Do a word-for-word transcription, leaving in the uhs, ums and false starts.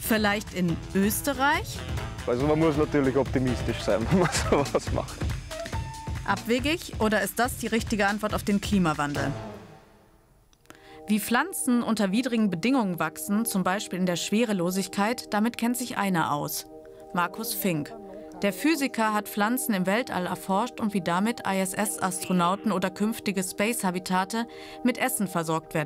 Vielleicht in Österreich? Also man muss natürlich optimistisch sein, wenn man sowas macht. Abwegig oder ist das die richtige Antwort auf den Klimawandel? Wie Pflanzen unter widrigen Bedingungen wachsen, zum Beispiel in der Schwerelosigkeit, damit kennt sich einer aus: Markus Fink. Der Physiker hat Pflanzen im Weltall erforscht und wie damit I S S-Astronauten oder künftige Space-Habitate mit Essen versorgt werden